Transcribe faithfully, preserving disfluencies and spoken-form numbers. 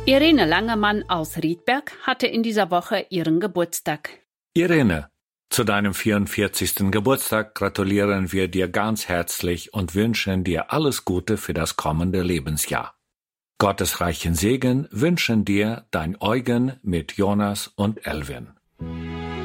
Irene Langemann aus Riedberg hatte in dieser Woche ihren Geburtstag. Irene, zu deinem vierundvierzigsten Geburtstag gratulieren wir dir ganz herzlich und wünschen dir alles Gute für das kommende Lebensjahr. Gottes reichen Segen wünschen dir dein Eugen mit Jonas und Elvin.